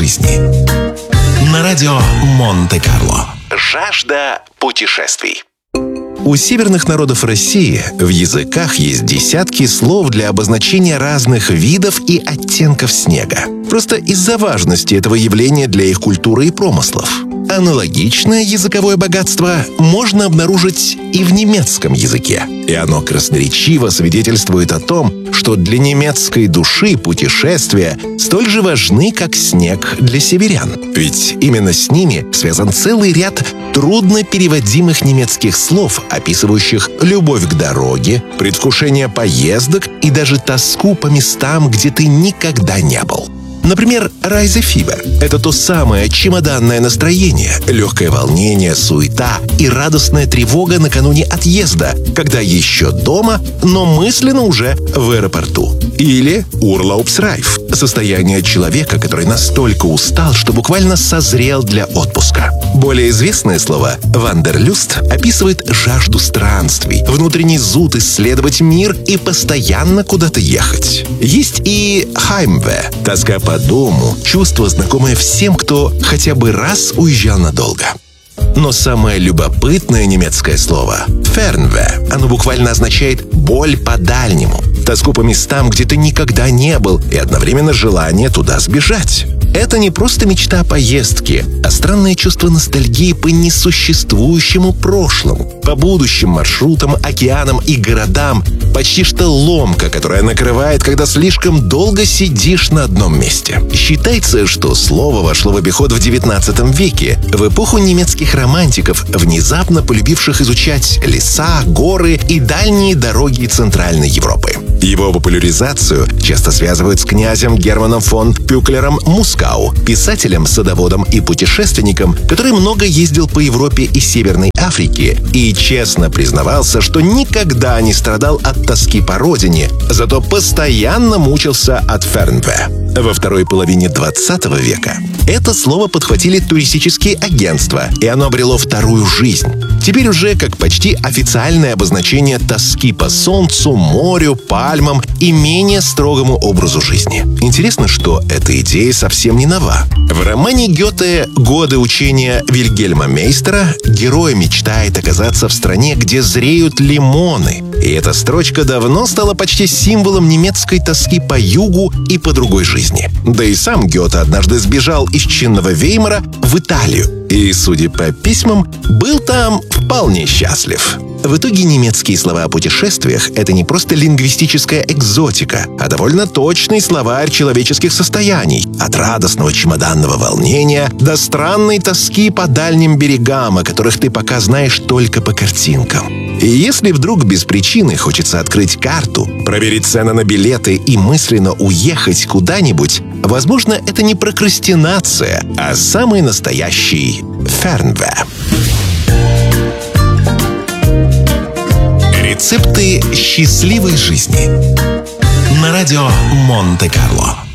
жизни. На радио Монте-Карло. Жажда путешествий. У северных народов России в языках есть десятки слов для обозначения разных видов и оттенков снега. Просто из-за важности этого явления для их культуры и промыслов. Аналогичное языковое богатство можно обнаружить и в немецком языке. И оно красноречиво свидетельствует о том, что для немецкой души путешествия столь же важны, как снег для северян. Ведь именно с ними связан целый ряд трудно переводимых немецких слов, описывающих любовь к дороге, предвкушение поездок и даже тоску по местам, где ты никогда не был. Например, Reisefieber – это то самое чемоданное настроение, легкое волнение, суета и радостная тревога накануне отъезда, когда еще дома, но мысленно уже в аэропорту. Или Urlaubsreif – состояние человека, который настолько устал, что буквально созрел для отпуска. Более известное слово Wanderlust описывает жажду странствий, внутренний зуд исследовать мир и постоянно куда-то ехать. Есть и Heimweh – тоска по дому, чувство, знакомое всем, кто хотя бы раз уезжал надолго. Но самое любопытное немецкое слово Fernweh, оно буквально означает «боль по дальнему», тоску по местам, где ты никогда не был, и одновременно желание туда сбежать. Это не просто мечта о поездке, а странное чувство ностальгии по несуществующему прошлому, по будущим маршрутам, океанам и городам, почти что ломка, которая накрывает, когда слишком долго сидишь на одном месте. Считается, что слово вошло в обиход в XIX веке, в эпоху немецких романтиков, внезапно полюбивших изучать леса, горы и дальние дороги Центральной Европы. Его популяризацию часто связывают с князем Германом фон Пюклером-Мускау, писателем, садоводом и путешественником, который много ездил по Европе и Северной Африке и честно признавался, что никогда не страдал от тоски по родине, зато постоянно мучился от Fernweh. Во второй половине 20 века это слово подхватили туристические агентства, и оно обрело вторую жизнь. Теперь уже как почти официальное обозначение тоски по солнцу, морю, пальмам и менее строгому образу жизни. Интересно, что эта идея совсем не нова. В романе Гёте «Годы учения Вильгельма Мейстера» герой мечтает оказаться в стране, где зреют лимоны. И эта строчка давно стала почти символом немецкой тоски по югу и по другой жизни. Да и сам Гёте однажды сбежал из чинного Веймара в Италию. И, судя по письмам, был там вполне счастлив. В итоге немецкие слова о путешествиях — это не просто лингвистическая экзотика, а довольно точный словарь человеческих состояний. От радостного чемоданного волнения до странной тоски по дальним берегам, о которых ты пока знаешь только по картинкам. И если вдруг без причины хочется открыть карту, проверить цены на билеты и мысленно уехать куда-нибудь, возможно, это не прокрастинация, а самый настоящий Fernweh. Рецепты счастливой жизни. На радио Монте-Карло.